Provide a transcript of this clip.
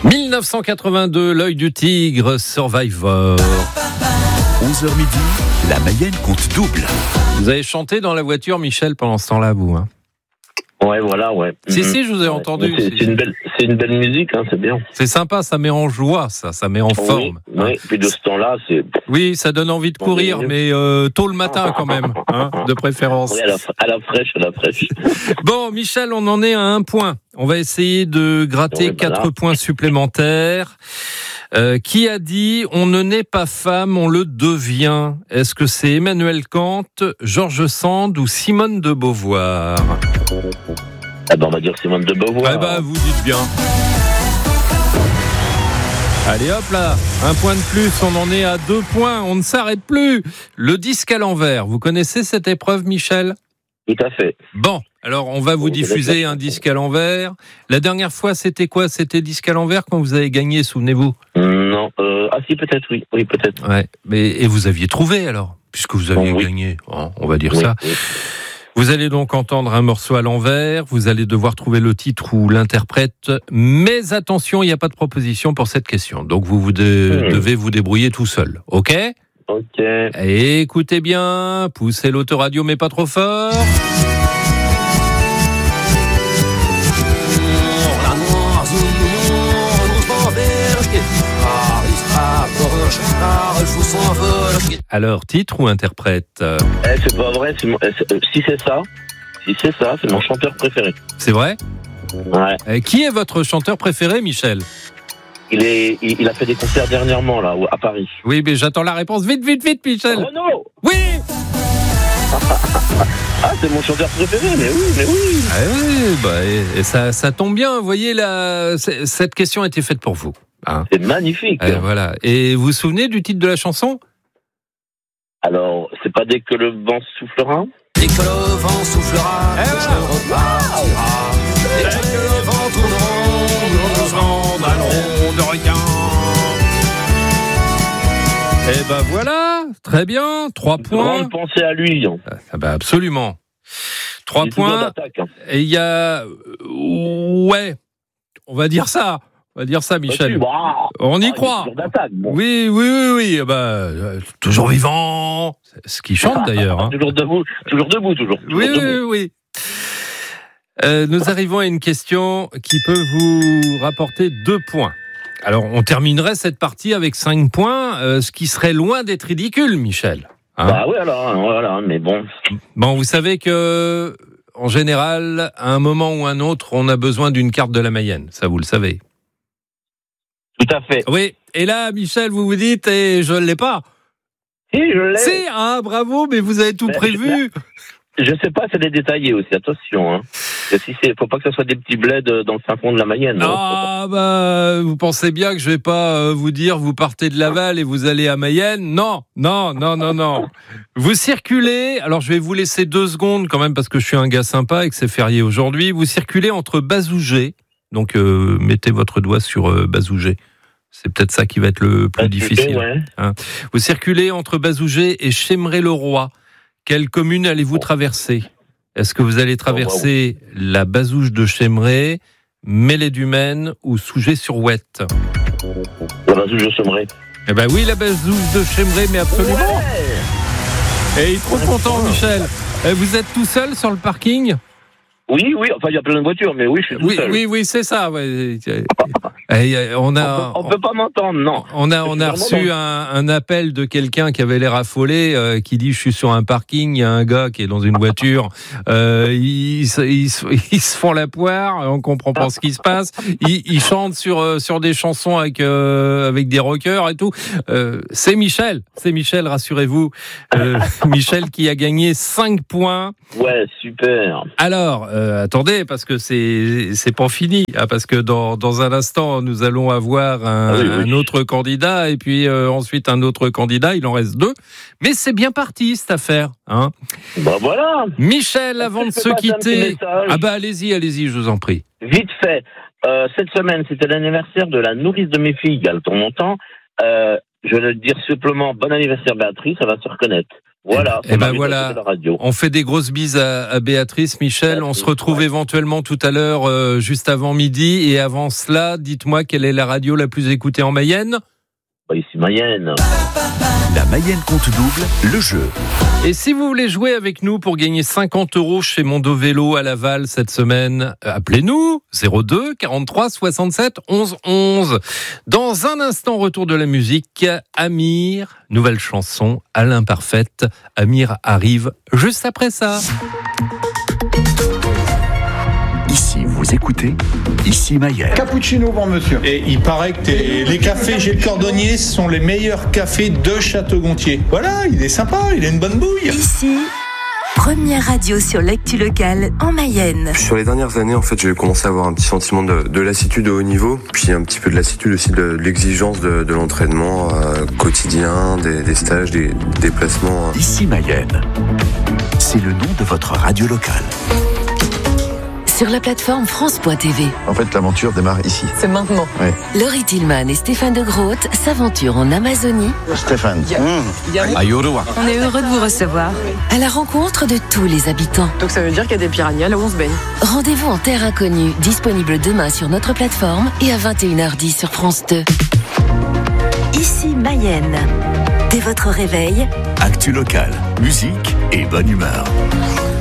1982, L'œil du tigre, Survivor. 11h midi, la Mayenne compte double. Vous avez chanté dans la voiture, Michel, pendant ce temps-là, vous, hein? Ouais, voilà, ouais. Si, je vous ai entendu. C'est une belle musique, hein, c'est bien. C'est sympa, ça met en joie, ça met en forme. Oui, puis de ce temps-là, c'est... Oui, ça donne envie de courir, mais tôt le matin quand même, hein, de préférence. Oui, à la fraîche. Bon, Michel, on en est à 1 point. On va essayer de gratter 4 points supplémentaires. Qui a dit « On ne naît pas femme, on le devient » Est-ce que c'est Emmanuel Kant, George Sand ou Simone de Beauvoir? On va dire Simone de Beauvoir. Vous dites bien. Allez hop là, 1 point de plus, on en est à 2 points, on ne s'arrête plus. Le disque à l'envers, vous connaissez cette épreuve, Michel? Tout à fait. Bon, alors on va vous diffuser un disque à l'envers. La dernière fois, c'était quoi? C'était disque à l'envers quand vous avez gagné, souvenez-vous? Non, si, peut-être, oui. Oui, peut-être. Ouais, et vous aviez trouvé alors, puisque vous aviez gagné, on va dire ça. Oui. Vous allez donc entendre un morceau à l'envers, vous allez devoir trouver le titre ou l'interprète, mais attention, il n'y a pas de proposition pour cette question, donc vous devez vous débrouiller tout seul, ok? Ok. Et écoutez bien, poussez l'autoradio mais pas trop fort. Alors, titre ou interprète? C'est pas vrai, si c'est ça, c'est mon chanteur préféré. C'est vrai? Ouais. Qui est votre chanteur préféré, Michel? Il a fait des concerts dernièrement, là, à Paris. Oui, mais j'attends la réponse. Vite, Michel. Renaud! Oui! C'est mon chanteur préféré, mais oui. Et ça tombe bien, vous voyez, cette question a été faite pour vous. Hein. C'est magnifique. Voilà. Et vous vous souvenez du titre de la chanson? Alors, c'est pas dès que le vent soufflera? Dès que le vent soufflera, je repartira. Dès que le vent tournera, nous s'en allerons de rien. Voilà, très bien, 3 points. Pensez à lui. Absolument. 3 points. Et il y a... Ouais, on va dire ça. Michel. On y croit. Oui. Toujours vivant. C'est ce qu'il chante d'ailleurs. Hein. Toujours debout. Oui. Nous arrivons à une question qui peut vous rapporter 2 points. Alors, on terminerait cette partie avec 5 points, ce qui serait loin d'être ridicule, Michel. Hein? Oui, alors, voilà, mais bon. Bon, vous savez que, en général, à un moment ou un autre, on a besoin d'une carte de la Mayenne. Ça, vous le savez. Tout à fait. Oui, et là, Michel, vous vous dites, je ne l'ai pas. Si, je l'ai. Si, bravo, mais vous avez tout prévu. Je sais pas, c'est des détaillés aussi, attention. Hein. Faut pas que ce soit des petits bleds dans le fin fond de la Mayenne. Vous pensez bien que je vais pas vous dire, vous partez de Laval et vous allez à Mayenne? Non. Vous circulez, alors je vais vous laisser 2 secondes quand même parce que je suis un gars sympa et que c'est férié aujourd'hui. Vous circulez entre Bazougé, donc mettez votre doigt sur Bazougé. C'est peut-être ça qui va être le plus difficile. Ouais. Hein. Vous circulez entre Bazougé et Chémeret-le-Roi. Quelle commune allez-vous traverser? Est-ce que vous allez traverser la Bazouge de Chémeret, Mêlée-du-Maine ou Sougé-sur-Ouette? La Bazouge de Chémeret. Oui, la Bazouge de Chémeret, mais absolument. Ouais. Et il est trop content, Michel. Vous êtes tout seul sur le parking? Oui, enfin il y a plein de voitures, mais oui, je suis tout seul. Oui, c'est ça. Ouais. On peut pas m'entendre, non. On a reçu un appel de quelqu'un qui avait l'air affolé, qui dit: je suis sur un parking, il y a un gars qui est dans une voiture, ils se font la poire, on comprend pas ce qui se passe, ils chantent sur des chansons avec des rockers et tout. C'est Michel, rassurez-vous. Michel qui a gagné 5 points. Ouais, super. Alors, attendez, parce que c'est pas fini, parce que dans un instant, nous allons avoir un autre candidat, et puis ensuite un autre candidat, il en reste 2. Mais c'est bien parti, cette affaire. Hein. Voilà. Michel, avant de se quitter... Allez-y, je vous en prie. Vite fait, cette semaine, c'était l'anniversaire de la nourrice de mes filles, il y a le temps longtemps. Je vais le dire simplement, bon anniversaire Béatrice, elle va se reconnaître. Voilà. Et ben voilà. De la radio. On fait des grosses bises à Béatrice, Michel. Merci. On se retrouve éventuellement tout à l'heure, juste avant midi. Et avant cela, dites-moi quelle est la radio la plus écoutée en Mayenne ? Ici Mayenne. La Mayenne compte double, le jeu. Et si vous voulez jouer avec nous pour gagner 50 € chez Mondo Vélo à Laval cette semaine, appelez-nous 02 43 67 11 11. Dans un instant, retour de la musique, Amir, nouvelle chanson à l'imparfaite. Amir arrive juste après ça. Ici, vous écoutez, ici Mayenne. Cappuccino pour monsieur. Et il paraît que les cafés Gilles Cordonnier sont les meilleurs cafés de Château-Gontier. Voilà, il est sympa, il a une bonne bouille. Ici, première radio sur l'actu locale en Mayenne. Sur les dernières années, en fait, j'ai commencé à avoir un petit sentiment de lassitude au haut niveau, puis un petit peu de lassitude aussi de l'exigence de l'entraînement quotidien, des stages, des déplacements. Ici Mayenne. C'est le nom de votre radio locale. Sur la plateforme France.tv. En fait, l'aventure démarre ici. C'est maintenant. Oui. Laurie Tillman et Stéphane de Groot s'aventurent en Amazonie. Stéphane. On est heureux de vous recevoir. À la rencontre de tous les habitants. Donc ça veut dire qu'il y a des piranhas là où on se baigne. Rendez-vous en terre inconnue, disponible demain sur notre plateforme et à 21h10 sur France 2. Ici Mayenne. Dès votre réveil, Actu locale, musique et bonne humeur.